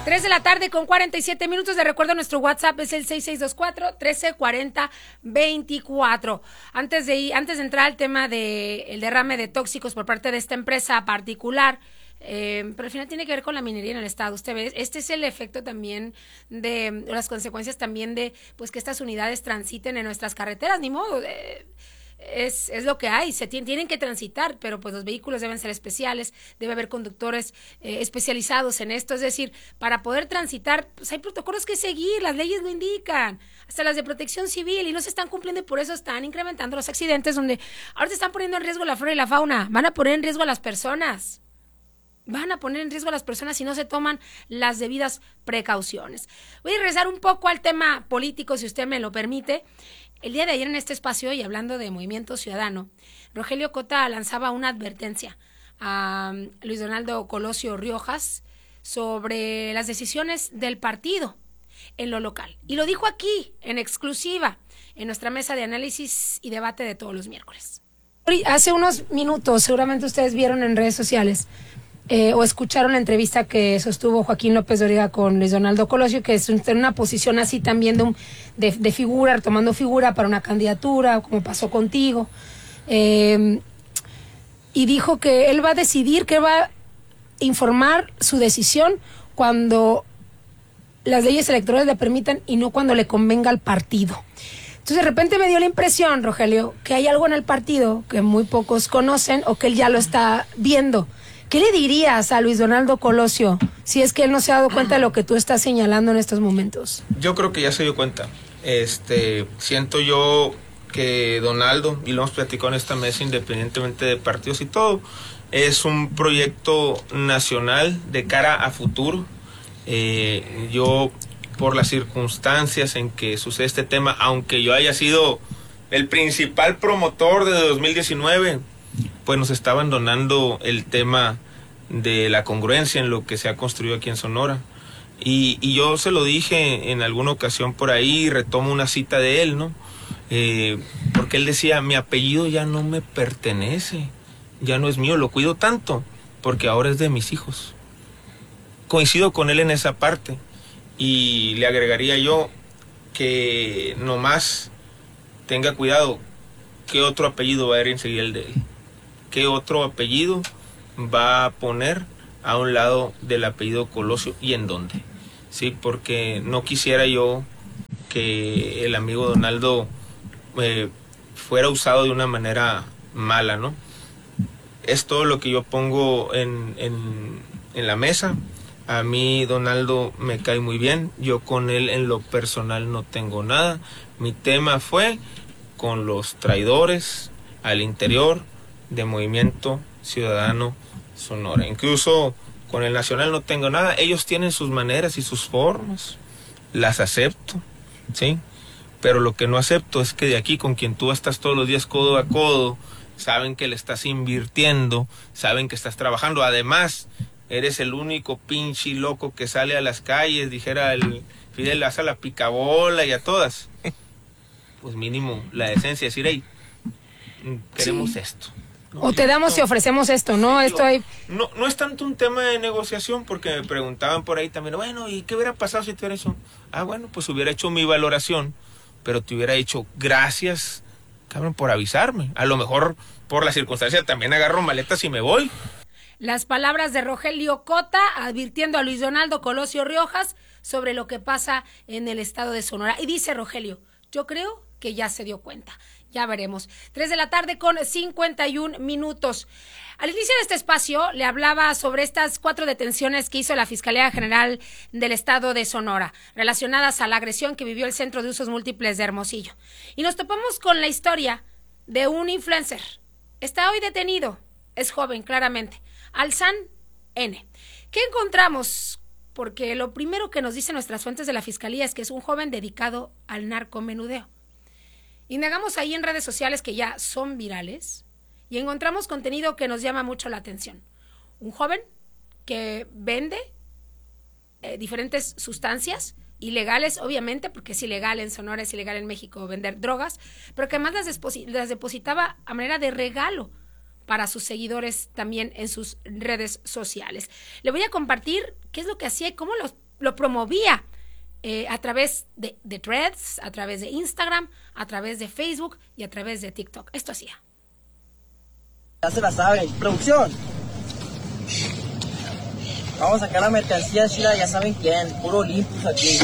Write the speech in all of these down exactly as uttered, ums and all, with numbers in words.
tres de la tarde con cuarenta y siete minutos. De recuerdo, nuestro WhatsApp es el seis seis dos cuatro, uno tres cuatro cero, dos cuatro. Antes de ir, antes de entrar al tema del derrame de tóxicos por parte de esta empresa particular, eh, pero al final tiene que ver con la minería en el estado. Usted ve, este es el efecto también de las consecuencias también de pues que estas unidades transiten en nuestras carreteras, ni modo. Eh, Es, es lo que hay, se tienen, tienen que transitar, pero pues los vehículos deben ser especiales, debe haber conductores eh, especializados en esto, es decir, para poder transitar, pues hay protocolos que seguir, las leyes lo indican, hasta las de protección civil, y no se están cumpliendo y por eso están incrementando los accidentes donde ahora se están poniendo en riesgo la flora y la fauna, van a poner en riesgo a las personas. Van a poner en riesgo a las personas si no se toman las debidas precauciones. Voy a regresar un poco al tema político, si usted me lo permite. El día de ayer en este espacio, y hablando de Movimiento Ciudadano, Rogelio Cota lanzaba una advertencia a Luis Donaldo Colosio Riojas sobre las decisiones del partido en lo local. Y lo dijo aquí, en exclusiva, en nuestra mesa de análisis y debate de todos los miércoles. Hace unos minutos, seguramente ustedes vieron en redes sociales, Eh, o escucharon la entrevista que sostuvo Joaquín López Dóriga con Luis Donaldo Colosio, que es en una posición así también de, un, de, de figura, tomando figura para una candidatura, como pasó contigo, eh, y dijo que él va a decidir, que va a informar su decisión cuando las leyes electorales le permitan y no cuando le convenga al partido. Entonces de repente me dio la impresión, Rogelio, que hay algo en el partido que muy pocos conocen o que él ya lo está viendo. ¿Qué le dirías a Luis Donaldo Colosio si es que él no se ha dado cuenta de lo que tú estás señalando en estos momentos? Yo creo que ya se dio cuenta. Este, siento yo que Donaldo, y lo hemos platicado en esta mesa independientemente de partidos y todo, es un proyecto nacional de cara a futuro. Eh, yo, por las circunstancias en que sucede este tema, aunque yo haya sido el principal promotor desde dos mil diecinueve, pues nos está abandonando el tema de la congruencia en lo que se ha construido aquí en Sonora. Y, y yo se lo dije en alguna ocasión por ahí, retomo una cita de él, ¿no? Eh, porque él decía, mi apellido ya no me pertenece, ya no es mío, lo cuido tanto, porque ahora es de mis hijos. Coincido con él en esa parte, y le agregaría yo que nomás tenga cuidado qué otro apellido va a ir enseguida el de él. ¿Qué otro apellido va a poner a un lado del apellido Colosio y en dónde? Sí, porque no quisiera yo que el amigo Donaldo eh, fuera usado de una manera mala, ¿no? Es todo lo que yo pongo en, en, en la mesa. A mí Donaldo me cae muy bien, yo con él en lo personal no tengo nada. Mi tema fue con los traidores al interior de Movimiento Ciudadano Sonora. Incluso con el Nacional no tengo nada. Ellos tienen sus maneras y sus formas. Las acepto, ¿sí? Pero lo que no acepto es que de aquí, con quien tú estás todos los días codo a codo, saben que le estás invirtiendo, saben que estás trabajando. Además, eres el único pinche loco que sale a las calles, dijera el Fidel, hace la picabola y a todas. Pues mínimo la decencia, decir, hey, queremos sí. esto. No, o te damos y ofrecemos esto, ¿no? Sí, esto hay... no, no es tanto un tema de negociación, porque me preguntaban por ahí también, bueno, ¿y qué hubiera pasado si te hubiera hecho? Ah, bueno, pues hubiera hecho mi valoración, pero te hubiera dicho, gracias, cabrón, por avisarme. A lo mejor, por la circunstancia, también agarro maletas y me voy. Las palabras de Rogelio Cota advirtiendo a Luis Donaldo Colosio Riojas sobre lo que pasa en el estado de Sonora. Y dice Rogelio, yo creo que ya se dio cuenta. Ya veremos. Tres de la tarde con cincuenta y un minutos. Al inicio de este espacio le hablaba sobre estas cuatro detenciones que hizo la Fiscalía General del Estado de Sonora, relacionadas a la agresión que vivió el Centro de Usos Múltiples de Hermosillo. Y nos topamos con la historia de un influencer. Está hoy detenido. Es joven, claramente. Alzan N. ¿Qué encontramos? Porque lo primero que nos dicen nuestras fuentes de la Fiscalía es que es un joven dedicado al narcomenudeo. Indagamos ahí en redes sociales que ya son virales y encontramos contenido que nos llama mucho la atención. Un joven que vende eh, diferentes sustancias ilegales, obviamente, porque es ilegal en Sonora, es ilegal en México vender drogas, pero que además las, deposit- las depositaba a manera de regalo para sus seguidores también en sus redes sociales. Le voy a compartir qué es lo que hacía y cómo los lo promovía eh, a través de, de Threads, a través de Instagram, a través de Facebook y a través de TikTok. Esto hacía. Ya se la saben. Producción. Vamos a sacar la mercancía chida, ya saben quién. Puro Olympus aquí.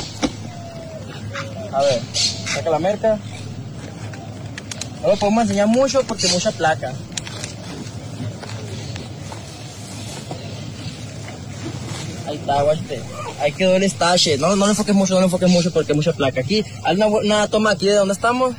A ver, saca la merca. No lo podemos enseñar mucho porque mucha placa. Ahí está, guachte. Ahí quedó el estache. No, no le enfoques mucho, no le enfoques mucho porque hay mucha placa. Aquí, hay una, una toma aquí de donde estamos.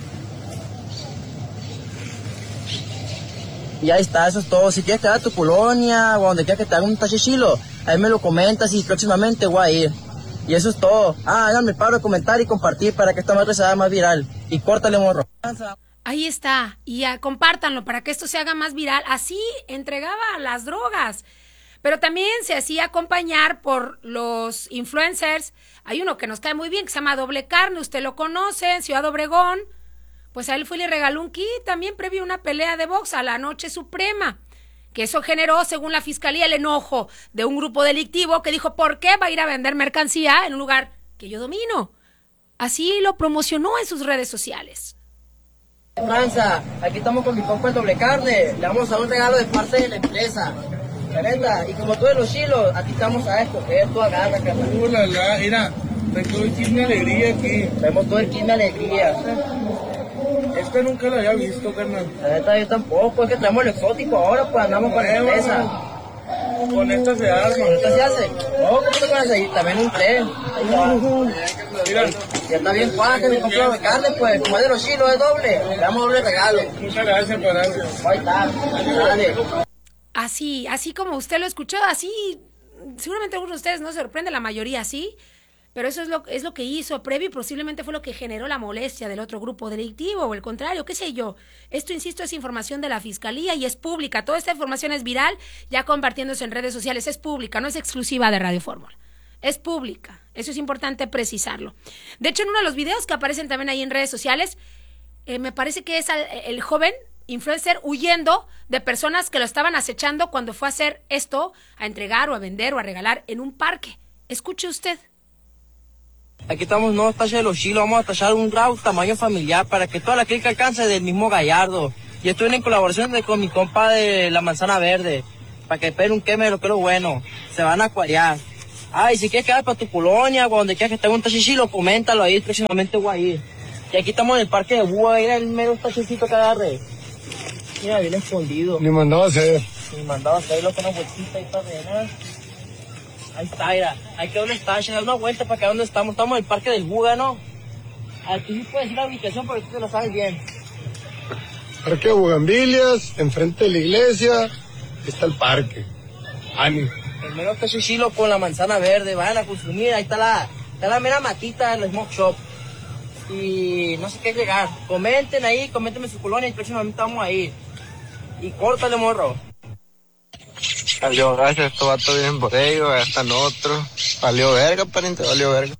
Y ahí está, eso es todo. Si quieres que haga tu colonia o donde quieras que te haga un tache chilo, ahí me lo comentas y próximamente voy a ir. Y eso es todo. Ah, háganme el paro de comentar y compartir para que esta madre se haga más viral. Y córtale, morro. Ahí está. Y uh, compártanlo para que esto se haga más viral. Así entregaba las drogas. Pero también se hacía acompañar por los influencers. Hay uno que nos cae muy bien, que se llama Doble Carne. Usted lo conoce, en Ciudad Obregón. Pues a él fue y le regaló un kit también previo a una pelea de box a la Noche Suprema. Que eso generó, según la fiscalía, el enojo de un grupo delictivo que dijo, ¿por qué va a ir a vender mercancía en un lugar que yo domino? Así lo promocionó en sus redes sociales. Franza, aquí estamos con mi compa el Doble Carne. Le vamos a dar un regalo de parte de la empresa. Careta, y como tú de los chilos, aquí estamos a escoger, tú agarra, carnal. Uh, la, la, mira, trae todo el kit de alegría aquí. Traemos todo el kit de alegría. Este nunca lo había visto, carnal. Careta, yo tampoco, es que traemos el exótico ahora, pues andamos para la empresa. Con esta se arma. ¿Con esta se hace? No, ¿cómo te pones ahí? También un tren. Ahí va. Mira. Ya está bien, Juan, que me compró de carne, pues, como es de los chilos, es doble. Le damos doble regalo. Muchas gracias, Palacio. Ahí está, dale. Así, así como usted lo escuchó, así, seguramente algunos de ustedes no se sorprende, la mayoría sí, pero eso es lo, es lo que hizo previo y posiblemente fue lo que generó la molestia del otro grupo delictivo o el contrario, qué sé yo. Esto, insisto, es información de la Fiscalía y es pública. Toda esta información es viral, ya compartiéndose en redes sociales, es pública, no es exclusiva de Radio Fórmula. Es pública, eso es importante precisarlo. De hecho, en uno de los videos que aparecen también ahí en redes sociales, eh, me parece que es el, el joven influencer huyendo de personas que lo estaban acechando cuando fue a hacer esto, a entregar o a vender o a regalar en un parque. Escuche usted. Aquí estamos, no tache de los chilos, vamos a tachar un route tamaño familiar para que toda la clica alcance del mismo Gallardo. Y estoy en colaboración de, con mi compa de la Manzana Verde, para que esperen un queme de lo que es lo bueno. Se van a acuariar. Ay, si quieres quedar para tu colonia o donde quieras que te haga un tache chilo, coméntalo ahí, próximamente voy a ir. Y aquí estamos en el parque de Búa, mira el mero tachecito que agarre. Mira, bien escondido. Ni mandaba a hacer. Ni mandaba a hacer, lo que una vueltita ahí para ver. Ahí está, mira. Hay que dar un estache, dar una vuelta para que donde estamos. Estamos en el parque del Buga, ¿no? Aquí sí puedes ir a la ubicación porque tú te lo sabes bien. Parque de Bugambilias, enfrente de la iglesia, está el parque. Ani. El mero tachuchilo con la manzana verde, vayan a consumir. Ahí está la, está la mera matita del Smoke Shop. Y no sé qué llegar. Comenten ahí, coméntenme su colonia y próximamente vamos a ir. Y córtale, morro. Salió gracias, esto va todo bien por ellos, ya están otros. Valió verga, pariente, valió verga.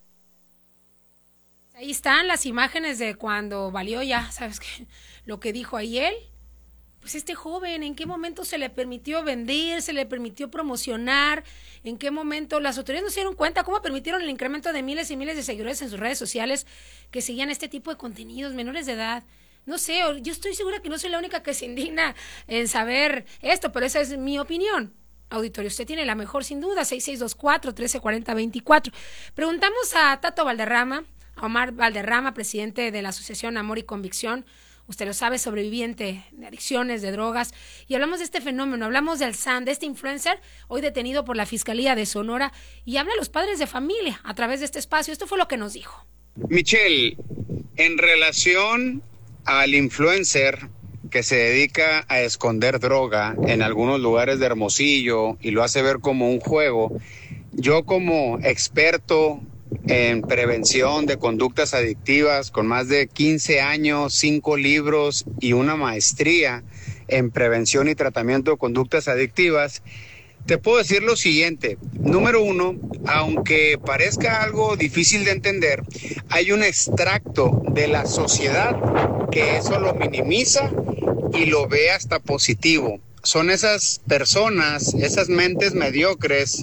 Ahí están las imágenes de cuando valió ya, ¿sabes qué? Lo que dijo ahí él. Pues este joven, ¿en qué momento se le permitió vender, se le permitió promocionar? ¿En qué momento las autoridades no se dieron cuenta? ¿Cómo permitieron el incremento de miles y miles de seguidores en sus redes sociales que seguían este tipo de contenidos, menores de edad? No sé, yo estoy segura que no soy la única que se indigna en saber esto, pero esa es mi opinión. Auditorio, usted tiene la mejor sin duda, seis seis dos cuatro, uno tres cuatro cero, veinticuatro. Preguntamos a Tato Valderrama, a Omar Valderrama, presidente de la Asociación Amor y Convicción, usted lo sabe, sobreviviente de adicciones, de drogas, y hablamos de este fenómeno, hablamos del S A N, de este influencer, hoy detenido por la Fiscalía de Sonora, y habla a los padres de familia a través de este espacio. Esto fue lo que nos dijo. Michelle, en relación al influencer que se dedica a esconder droga en algunos lugares de Hermosillo y lo hace ver como un juego, yo como experto en prevención de conductas adictivas, con más de quince años, cinco libros y una maestría en prevención y tratamiento de conductas adictivas, te puedo decir lo siguiente. Número uno, aunque parezca algo difícil de entender, hay un extracto de la sociedad que eso lo minimiza y lo ve hasta positivo. Son esas personas, esas mentes mediocres,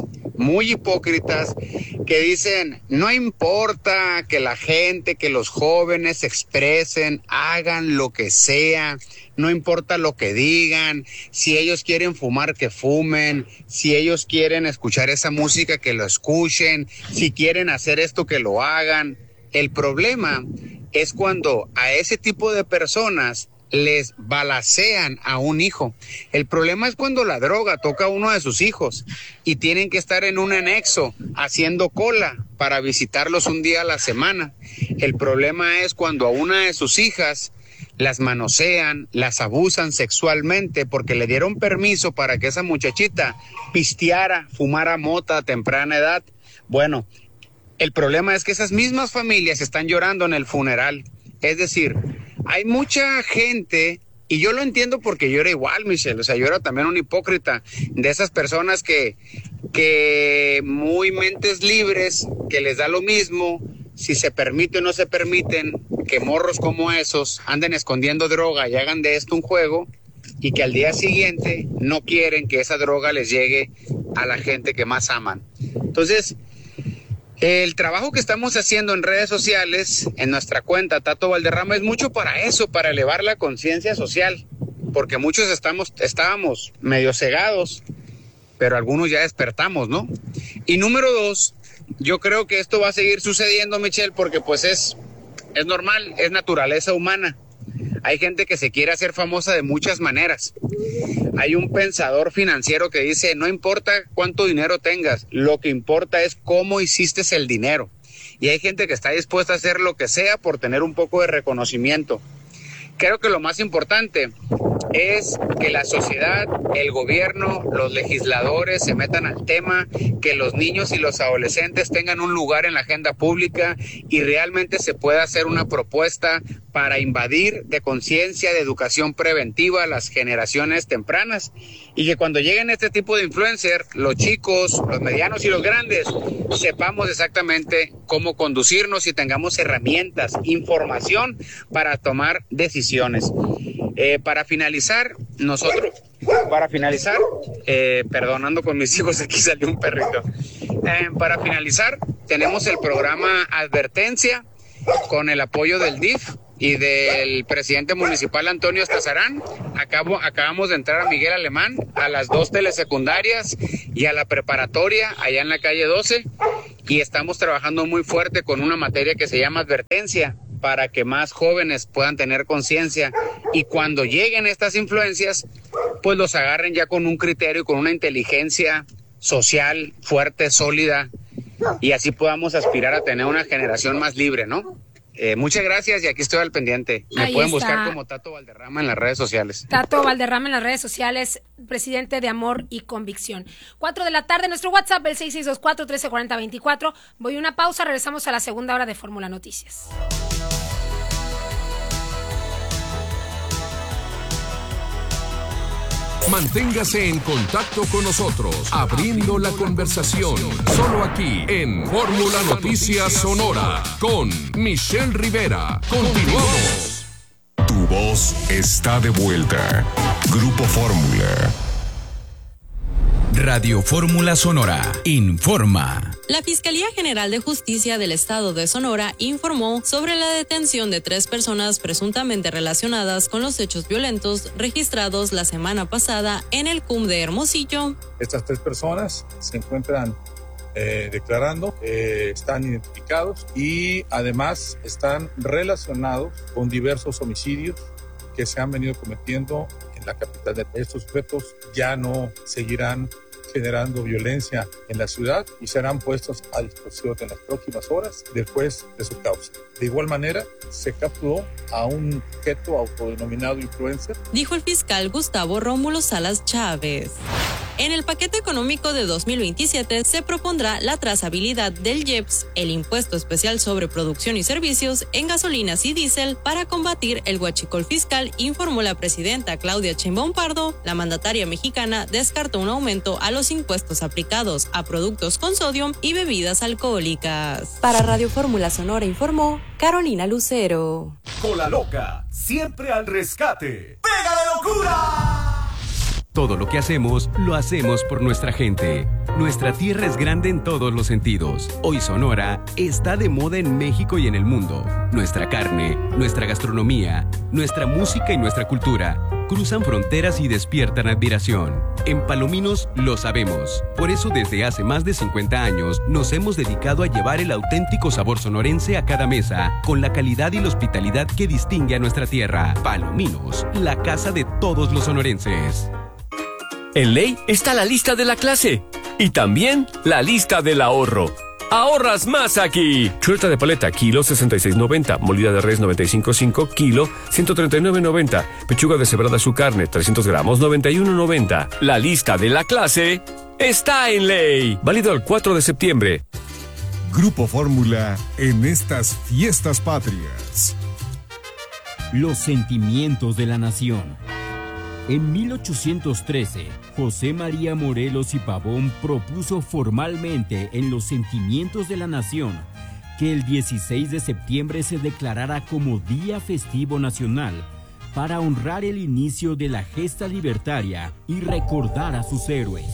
muy hipócritas que dicen, no importa que la gente, que los jóvenes se expresen, hagan lo que sea, no importa lo que digan, si ellos quieren fumar, que fumen, si ellos quieren escuchar esa música, que lo escuchen, si quieren hacer esto, que lo hagan. El problema es cuando a ese tipo de personas les balacean a un hijo. El problema es cuando la droga toca a uno de sus hijos y tienen que estar en un anexo haciendo cola para visitarlos un día a la semana. El problema es cuando a una de sus hijas las manosean, las abusan sexualmente porque le dieron permiso para que esa muchachita pisteara, fumara mota a temprana edad. Bueno, el problema es que esas mismas familias están llorando en el funeral. Es decir, hay mucha gente, y yo lo entiendo porque yo era igual, Michelle, o sea, yo era también un hipócrita, de esas personas que, que muy mentes libres, que les da lo mismo, si se permite o no se permiten, que morros como esos anden escondiendo droga y hagan de esto un juego, y que al día siguiente no quieren que esa droga les llegue a la gente que más aman. Entonces, el trabajo que estamos haciendo en redes sociales, en nuestra cuenta Tato Valderrama, es mucho para eso, para elevar la conciencia social, porque muchos estamos, estábamos medio cegados, pero algunos ya despertamos, ¿no? Y número dos, yo creo que esto va a seguir sucediendo, Michelle, porque pues es, es normal, es naturaleza humana. Hay gente que se quiere hacer famosa de muchas maneras. Hay un pensador financiero que dice, no importa cuánto dinero tengas, lo que importa es cómo hiciste el dinero. Y hay gente que está dispuesta a hacer lo que sea por tener un poco de reconocimiento. Creo que lo más importante es que la sociedad, el gobierno, los legisladores se metan al tema, que los niños y los adolescentes tengan un lugar en la agenda pública y realmente se pueda hacer una propuesta para invadir de conciencia, de educación preventiva a las generaciones tempranas, y que cuando lleguen este tipo de influencers, los chicos, los medianos y los grandes, sepamos exactamente cómo conducirnos y tengamos herramientas, información para tomar decisiones. Eh, para finalizar, nosotros, para finalizar, eh, perdonando con mis hijos, aquí salió un perrito. Eh, para finalizar, tenemos el programa Advertencia con el apoyo del D I F y del presidente municipal Antonio Estazarán. Acabo, acabamos de entrar a Miguel Alemán, a las dos telesecundarias y a la preparatoria allá en la calle doce, y estamos trabajando muy fuerte con una materia que se llama Advertencia, para que más jóvenes puedan tener conciencia y cuando lleguen estas influencias, pues los agarren ya con un criterio y con una inteligencia social fuerte, sólida, y así podamos aspirar a tener una generación más libre, ¿no? Eh, muchas gracias y aquí estoy al pendiente. Me Ahí pueden está. buscar como Tato Valderrama en las redes sociales. Tato Valderrama en las redes sociales, presidente de Amor y Convicción. Cuatro de la tarde, nuestro WhatsApp, el seis seis dos cuatro, uno tres cuatro cero dos cuatro. Voy a una pausa, regresamos a la segunda hora de Fórmula Noticias. Manténgase en contacto con nosotros, abriendo la conversación, solo aquí en Fórmula Noticias Sonora, con Michelle Rivera. Continuamos. Tu voz está de vuelta. Grupo Fórmula. Radio Fórmula Sonora informa. La Fiscalía General de Justicia del Estado de Sonora informó sobre la detención de tres personas presuntamente relacionadas con los hechos violentos registrados la semana pasada en el C U M de Hermosillo. Estas tres personas se encuentran eh, declarando, eh, están identificados y además están relacionados con diversos homicidios que se han venido cometiendo en la capital. De estos sujetos ya no seguirán generando violencia en la ciudad y serán puestos a disposición en las próximas horas del juez de su causa. De igual manera, se capturó a un sujeto autodenominado influencer, dijo el fiscal Gustavo Rómulo Salas Chávez. En el paquete económico de dos mil veintisiete se propondrá la trazabilidad del I E P S, el impuesto especial sobre producción y servicios en gasolinas y diésel, para combatir el huachicol fiscal, informó la presidenta Claudia Sheinbaum Pardo. La mandataria mexicana descartó un aumento a los impuestos aplicados a productos con sodio y bebidas alcohólicas. Para Radio Fórmula Sonora informó Carolina Lucero. Cola Loca, siempre al rescate. ¡Pega de locura! Todo lo que hacemos, lo hacemos por nuestra gente. Nuestra tierra es grande en todos los sentidos. Hoy Sonora está de moda en México y en el mundo. Nuestra carne, nuestra gastronomía, nuestra música y nuestra cultura cruzan fronteras y despiertan admiración. En Palominos lo sabemos. Por eso desde hace más de cincuenta años nos hemos dedicado a llevar el auténtico sabor sonorense a cada mesa, con la calidad y la hospitalidad que distingue a nuestra tierra. Palominos, la casa de todos los sonorenses. En Ley está la lista de la clase y también la lista del ahorro. ¡Ahorras más aquí! Chuleta de paleta, kilo sesenta y seis noventa. Molida de res noventa y cinco punto cinco, kilo ciento treinta y nueve noventa. Pechuga deshebrada su carne, trescientos gramos, noventa y uno noventa. La lista de la clase está en Ley. Válido el cuatro de septiembre. Grupo Fórmula en estas fiestas patrias. Los sentimientos de la nación. En mil ochocientos trece, José María Morelos y Pavón propuso formalmente en los Sentimientos de la Nación que el dieciséis de septiembre se declarara como Día Festivo Nacional para honrar el inicio de la gesta libertaria y recordar a sus héroes.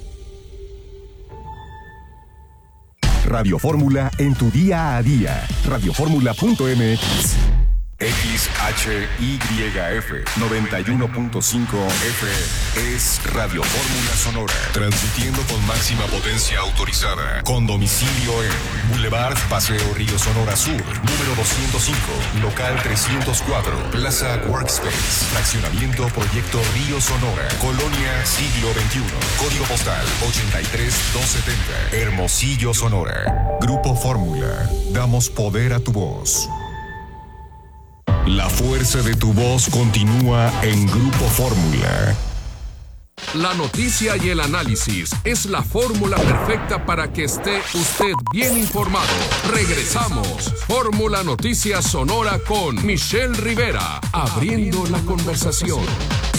Radio Fórmula en tu día a día. radioformula punto m x. X H Y F noventa y uno punto cinco F es Radio Fórmula Sonora, transmitiendo con máxima potencia autorizada, con domicilio en Boulevard Paseo Río Sonora Sur, número doscientos cinco, local trescientos cuatro, Plaza Workspace, fraccionamiento Proyecto Río Sonora, Colonia Siglo veintiuno, código postal ochenta y tres mil doscientos setenta, Hermosillo, Sonora. Grupo Fórmula, damos poder a tu voz. La fuerza de tu voz continúa en Grupo Fórmula. La noticia y el análisis es la fórmula perfecta para que esté usted bien informado. Regresamos. Fórmula Noticias Sonora con Michelle Rivera, abriendo la conversación.